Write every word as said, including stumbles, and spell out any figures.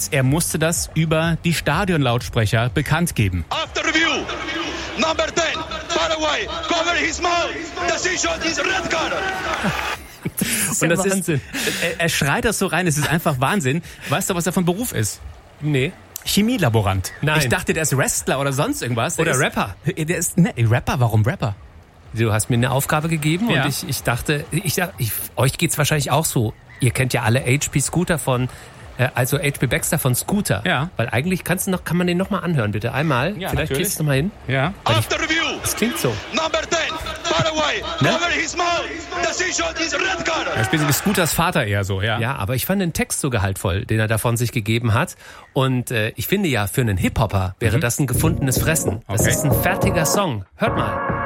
Allerdings, er musste das über die Stadionlautsprecher bekannt geben. After review, number ten, Paraguay, cover his mouth. Decision is red card. Das Und das Wahnsinn. ist, er, er schreit das so rein, es ist einfach Wahnsinn. Weißt du, was er von Beruf ist? Nee. Chemielaborant. Nein. Ich dachte, der ist Wrestler oder sonst irgendwas. Der oder ist, Rapper. Der ist, ne, Rapper, warum Rapper? Du hast mir eine Aufgabe gegeben ja. und ich, ich dachte, ich, ich, euch geht's wahrscheinlich auch so. Ihr kennt ja alle H P Scooter von, äh, also H P Baxter von Scooter. Ja. Weil eigentlich kannst du noch, kann man den noch mal anhören, bitte. Einmal. Ja, Vielleicht natürlich. kriegst du noch mal hin. Ja. After review, Das klingt so. number ten, Paraguay, Ne? cover his mouth. Decision is red card. Er spielt wie Scooters Vater eher so, ja. Ja, aber ich fand den Text so gehaltvoll, den er da von sich gegeben hat. Und äh, ich finde ja, für einen Hip-Hopper wäre Mhm. das ein gefundenes Fressen. Das Okay. ist ein fertiger Song. Hört mal.